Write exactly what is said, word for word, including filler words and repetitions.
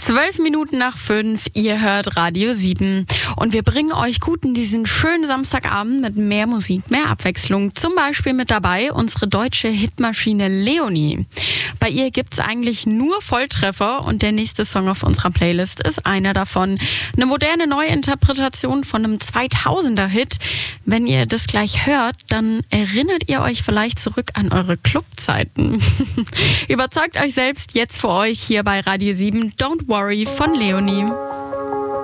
Zwölf Minuten nach fünf, ihr hört Radio sieben. Und wir bringen euch gut in diesen schönen Samstagabend mit mehr Musik, mehr Abwechslung. Zum Beispiel mit dabei unsere deutsche Hitmaschine Leonie. Bei ihr gibt's eigentlich nur Volltreffer und der nächste Song auf unserer Playlist ist einer davon. Eine moderne Neuinterpretation von einem zweitausender-Hit. Wenn ihr das gleich hört, dann erinnert ihr euch vielleicht zurück an eure Clubzeiten. Überzeugt euch selbst jetzt für euch hier bei Radio sieben. Don't Worry von Leonie.